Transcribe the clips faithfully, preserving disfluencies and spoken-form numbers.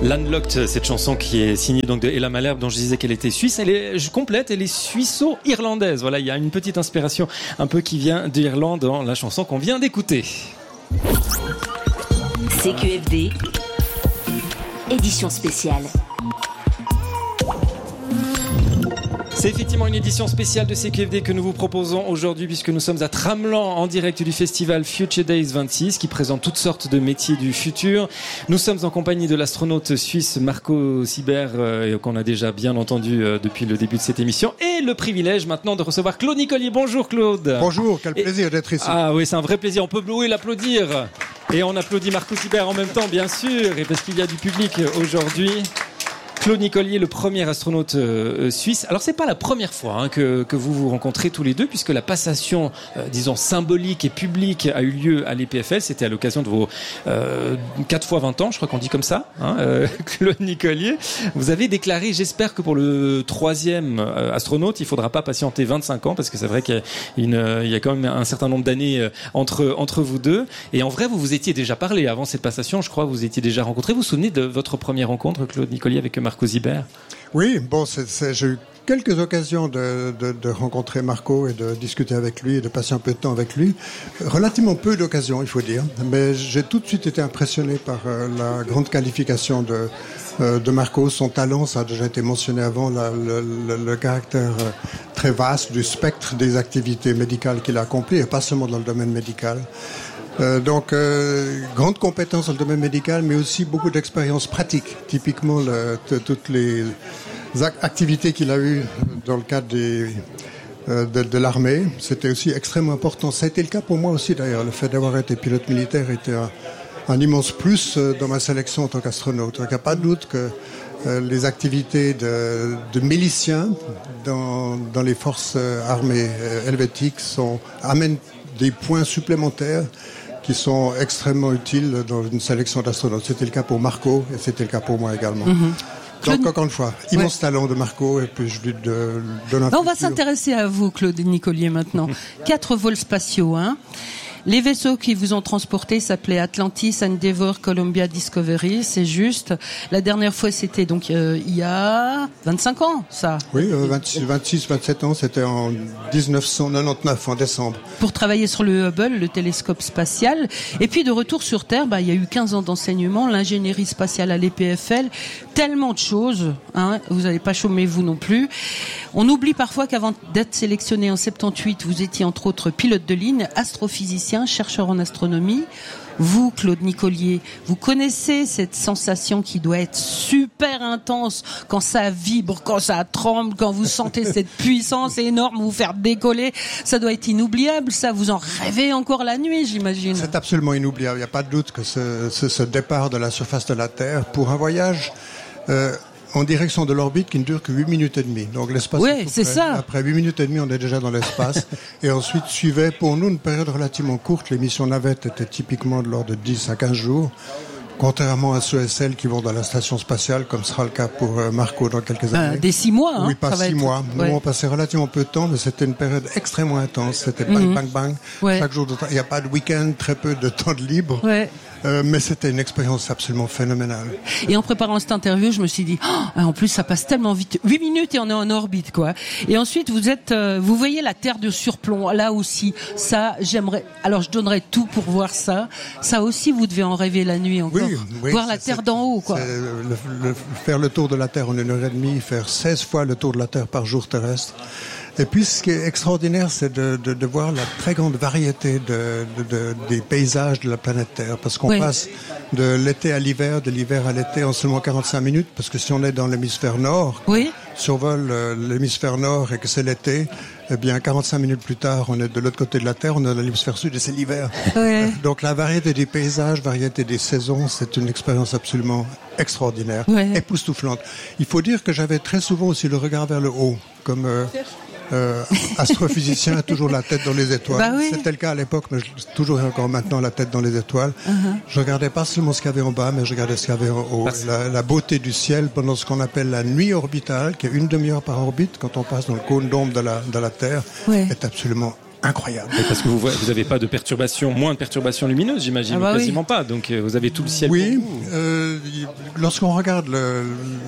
Landlocked, cette chanson qui est signée donc de Ella Malherbe, dont je disais qu'elle était suisse, elle est complète, elle est suisso-irlandaise. Voilà, il y a une petite inspiration un peu qui vient d'Irlande dans la chanson qu'on vient d'écouter. C Q F D, édition spéciale. C'est effectivement une édition spéciale de C Q F D que nous vous proposons aujourd'hui, puisque nous sommes à Tramelan en direct du festival Future Days vingt-six qui présente toutes sortes de métiers du futur. Nous sommes en compagnie de l'astronaute suisse Marco Sibert, euh, qu'on a déjà bien entendu euh, depuis le début de cette émission, et le privilège maintenant de recevoir Claude Nicollier. Bonjour Claude. Bonjour, quel plaisir et... d'être ici. Ah oui, c'est un vrai plaisir, on peut louer l'applaudir. Et on applaudit Marco Sibert en même temps, bien sûr, et parce qu'il y a du public aujourd'hui. Claude Nicollier, le premier astronaute euh, suisse. Alors c'est pas la première fois hein, que, que vous vous rencontrez tous les deux, puisque la passation, euh, disons symbolique et publique, a eu lieu à l'E P F L. C'était à l'occasion de vos euh, quatre fois vingt ans, je crois qu'on dit comme ça. Hein, euh, Claude Nicollier, vous avez déclaré: j'espère que pour le troisième euh, astronaute, il faudra pas patienter vingt-cinq ans, parce que c'est vrai qu'il y a, une, il y a quand même un certain nombre d'années euh, entre entre vous deux. Et en vrai, vous vous étiez déjà parlé avant cette passation. Je crois que vous étiez déjà rencontrés. Vous vous souvenez de votre première rencontre, Claude Nicollier, avec Marco Sibert? Oui, bon, c'est, c'est, j'ai eu quelques occasions de, de, de rencontrer Marco et de discuter avec lui et de passer un peu de temps avec lui. Relativement peu d'occasions, il faut dire, mais j'ai tout de suite été impressionné par euh, la grande qualification de, euh, de Marco, son talent, ça a déjà été mentionné avant, la, le, le, le caractère euh, très vaste du spectre des activités médicales qu'il a accomplies, et pas seulement dans le domaine médical. Euh, donc, euh, grande compétence dans le domaine médical, mais aussi beaucoup d'expérience pratique. Typiquement, le, t- toutes les activités qu'il a eues dans le cadre des, euh, de, de l'armée, c'était aussi extrêmement important. Ça a été le cas pour moi aussi, d'ailleurs. Le fait d'avoir été pilote militaire était un, un immense plus dans ma sélection en tant qu'astronaute. Donc, il n'y a pas de doute que euh, les activités de, de miliciens dans, dans les forces armées euh, helvétiques sont, amènent des points supplémentaires qui sont extrêmement utiles dans une sélection d'astronautes. C'était le cas pour Marco et c'était le cas pour moi également. Mm-hmm. Donc, Claude... encore une fois, immense ouais. talent de Marco et puis je lui donne un On va s'intéresser à vous, Claude Nicollier, maintenant. Quatre vols spatiaux, hein. Les vaisseaux qui vous ont transporté s'appelaient Atlantis, Endeavour, Columbia, Discovery, c'est juste. La dernière fois, c'était donc euh, il y a vingt-cinq ans, ça. Oui, euh, vingt-six, vingt-sept ans, c'était en dix-neuf cent quatre-vingt-dix-neuf, en décembre. Pour travailler sur le Hubble, le télescope spatial. Et puis de retour sur Terre, bah, il y a eu quinze ans d'enseignement, l'ingénierie spatiale à l'E P F L, tellement de choses, hein, vous n'allez pas chômer vous non plus. On oublie parfois qu'avant d'être sélectionné en soixante-dix-huit, vous étiez entre autres pilote de ligne, astrophysicien, chercheur en astronomie. Vous, Claude Nicollier, vous connaissez cette sensation qui doit être super intense quand ça vibre, quand ça tremble, quand vous sentez cette puissance énorme vous faire décoller. Ça doit être inoubliable, ça. Vous en rêvez encore la nuit, j'imagine. C'est absolument inoubliable. Il n'y a pas de doute que ce, ce, ce départ de la surface de la Terre pour un voyage euh, en direction de l'orbite qui ne dure que huit minutes et demie. Donc l'espace oui, est tout c'est près. ça. Après huit minutes et demie, on est déjà dans l'espace. Et ensuite suivait pour nous une période relativement courte. Les missions navettes étaient typiquement de l'ordre de dix à quinze jours. Contrairement à ceux et celles qui vont dans la station spatiale, comme sera le cas pour Marco dans quelques années. Euh, des six mois, hein. Oui, pas six mois. Nous, ouais. on passait relativement peu de temps, mais c'était une période extrêmement intense. C'était bang, mm-hmm. bang, bang. Ouais. Chaque jour de temps. Il n'y a pas de week-end, très peu de temps de libre. Ouais. Euh, mais c'était une expérience absolument phénoménale. Et en préparant cette interview, je me suis dit, oh, en plus, ça passe tellement vite. Huit minutes et on est en orbite, quoi. Et ensuite, vous êtes, euh, vous voyez la Terre de surplomb. Là aussi, ça, j'aimerais, alors je donnerais tout pour voir ça. Ça aussi, vous devez en rêver la nuit encore. Oui, oui, voir la Terre d'en haut, quoi. Le, le, faire le tour de la Terre en une heure et demie, faire seize fois le tour de la Terre par jour terrestre. Et puis, ce qui est extraordinaire, c'est de, de, de voir la très grande variété de, de, de, des paysages de la planète Terre. Parce qu'on oui. passe de l'été à l'hiver, de l'hiver à l'été en seulement quarante-cinq minutes. Parce que si on est dans l'hémisphère nord, oui. survole euh, l'hémisphère nord et que c'est l'été, eh bien, quarante-cinq minutes plus tard, on est de l'autre côté de la Terre, on est dans l'hémisphère sud et c'est l'hiver. Oui. Donc, la variété des paysages, variété des saisons, c'est une expérience absolument extraordinaire, oui. époustouflante. Il faut dire que j'avais très souvent aussi le regard vers le haut, comme... Euh, Euh, astrophysicien a toujours la tête dans les étoiles. Bah oui. C'était le cas à l'époque, mais je, toujours et encore maintenant la tête dans les étoiles. Uh-huh. Je regardais pas seulement ce qu'il y avait en bas, mais je regardais ce qu'il y avait en haut. La, la beauté du ciel pendant ce qu'on appelle la nuit orbitale, qui est une demi-heure par orbite, quand on passe dans le cône d'ombre de la, de la Terre, ouais. est absolument incroyable. Et parce que vous vous avez pas de perturbations, moins de perturbations lumineuses, j'imagine, ah bah quasiment oui. pas. Donc vous avez tout le ciel. Oui, pour vous. euh, lorsqu'on regarde le,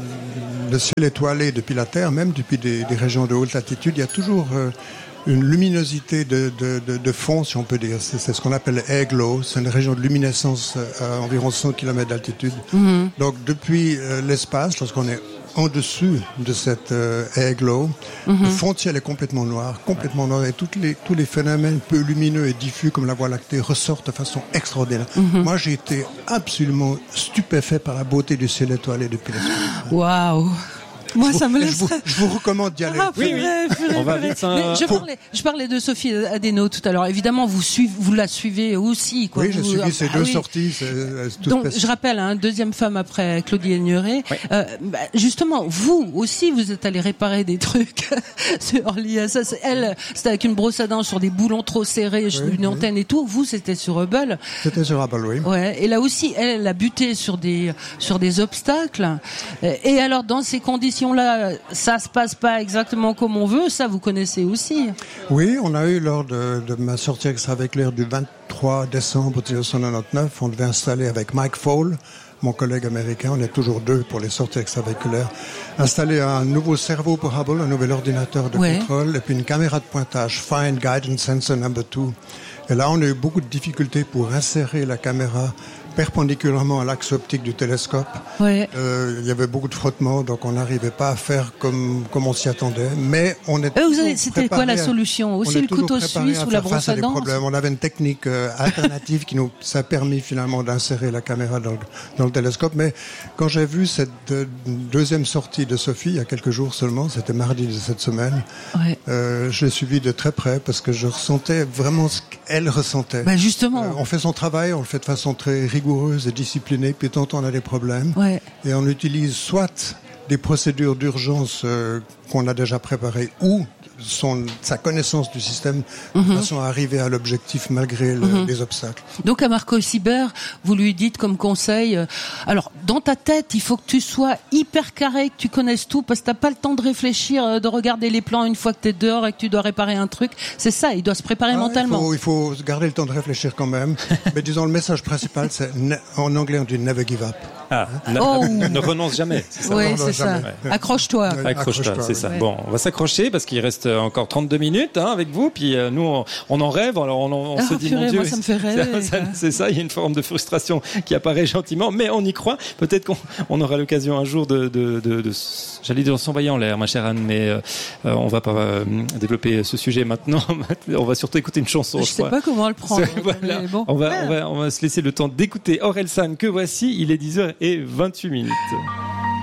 le ciel étoilé depuis la Terre, même depuis des, des régions de haute latitude, il y a toujours euh, une luminosité de, de, de, de fond, si on peut dire. C'est, c'est ce qu'on appelle air glow. C'est une région de luminescence à environ cent kilomètres d'altitude. Mm-hmm. Donc depuis euh, l'espace, lorsqu'on est en dessus de cette euh, air glow, mm-hmm. le fond de ciel est complètement noir, complètement noir, et toutes les, tous les phénomènes peu lumineux et diffus comme la Voie lactée ressortent de façon extraordinaire. Mm-hmm. Moi, j'ai été absolument stupéfait par la beauté du ciel étoilé depuis l'espace. Waouh! Moi, ça me laisse. Je vous, je vous recommande d'y aller. Ah, oui, oui. Vrai, vrai, On va vrai. vite. Un... Mais je parlais, je parlais de Sophie Adeno tout à l'heure. Évidemment, vous suivez, vous la suivez aussi, quoi. Oui, j'ai vous, suivi ces ah, deux oui. sorties. C'est, c'est tout Donc, spécial. je rappelle, hein, deuxième femme après Claudie Aigneret. Oui. Euh, bah, justement, vous aussi, vous êtes allé réparer des trucs sur l'I S S. Elle, c'était avec une brosse à dents sur des boulons trop serrés, Oui, une oui. antenne et tout. Vous, c'était sur Hubble. C'était sur Hubble, oui. Ouais. Et là aussi, elle, elle a buté sur des sur des obstacles. Et alors, dans ces conditions-là, ça se passe pas exactement comme on veut. Ça, vous connaissez aussi. Oui, on a eu lors de, de ma sortie extravéhiculaire du vingt-trois décembre mille neuf cent quatre-vingt-dix-neuf, on devait installer avec Mike Fall, mon collègue américain, on est toujours deux pour les sorties extravéhiculaires, installer un nouveau cerveau pour Hubble, un nouvel ordinateur de ouais. contrôle, et puis une caméra de pointage, Find Guidance Sensor number two. Et là, on a eu beaucoup de difficultés pour insérer la caméra perpendiculairement à l'axe optique du télescope. Ouais. Euh, il y avait beaucoup de frottements, donc on n'arrivait pas à faire comme, comme on s'y attendait. Mais on est Euh, vous avez, c'était quoi la à, solution? Aussi le couteau suisse ou la brosse à dents? On avait une technique euh, alternative qui nous a permis finalement d'insérer la caméra dans le, dans le télescope. Mais quand j'ai vu cette euh, deuxième sortie de Sophie, il y a quelques jours seulement, c'était mardi de cette semaine, ouais. euh, je l'ai suivi de très près parce que je ressentais vraiment ce qu'elle ressentait. Ben justement. Euh, on fait son travail, on le fait de façon très rigoureuse et disciplinée, puis de temps en temps on a des problèmes. Ouais. Et on utilise soit des procédures d'urgence euh, qu'on a déjà préparées ou son, sa connaissance du système mm-hmm. de façon à arriver à l'objectif malgré le, mm-hmm. les obstacles. Donc à Marco Sibert, vous lui dites comme conseil, euh, alors dans ta tête, il faut que tu sois hyper carré, que tu connaisses tout, parce que t'as pas le temps de réfléchir, euh, de regarder les plans une fois que t'es dehors et que tu dois réparer un truc. C'est ça, il doit se préparer ah, mentalement. Il faut, il faut garder le temps de réfléchir quand même. Mais disons, le message principal, c'est ne, en anglais on dit never give up. Ah, oh. ne renonce jamais. C'est ça. Oui, non, c'est jamais. ça. Ouais. Accroche-toi. Ouais. Accroche-toi, Accroche-toi, c'est ça. ouais. Bon, on va s'accrocher parce qu'il reste encore trente-deux minutes hein, avec vous. Puis euh, nous, on, on en rêve. Alors on, on Ah, se dit, purée, mon Dieu, moi, ça me fait rêver, ça, quoi. c'est ça. Il y a une forme de frustration qui apparaît gentiment, mais on y croit. Peut-être qu'on on aura l'occasion un jour de, de, de, de j'allais dire s'envoyer en l'air, ma chère Anne, mais euh, on va pas euh, développer ce sujet maintenant. On va surtout écouter une chanson. Je, je sais crois. pas comment le prendre. Voilà. Bon. On va, on va, on va se laisser le temps d'écouter Orelsan. Que voici, il est dix heures vingt-huit minutes.